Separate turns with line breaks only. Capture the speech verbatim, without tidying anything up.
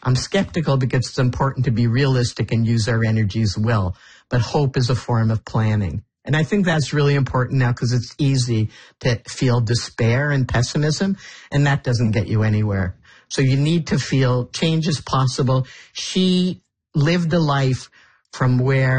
I'm skeptical because it's important to be realistic and use our energies well. But hope is a form of planning. And I think that's really important now because it's easy to feel despair and pessimism, and that doesn't get you anywhere. So you need to feel change is possible. She lived a life from where